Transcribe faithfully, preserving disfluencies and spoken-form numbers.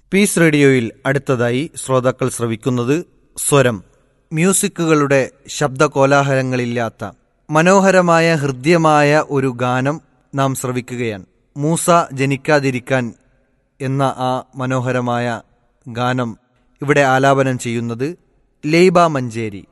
Piece റേഡിയോയിൽ അടുത്തതായി ശ്രോതാക്കൾ ശ്രവിക്കുന്നത് സ്വരം. മ്യൂസിക്കുകളുടെ ശബ്ദ കോലാഹലങ്ങളില്ലാത്ത മനോഹരമായ ഹൃദ്യമായ ഒരു ഗാനം നാം ശ്രവിക്കുകയാണ്. മൂസ ജനിക്കാതിരിക്കാൻ എന്ന ആ മനോഹരമായ ഗാനം ഇവിടെ ആലാപനം ചെയ്യുന്നത് ലൈബ മഞ്ചേരി.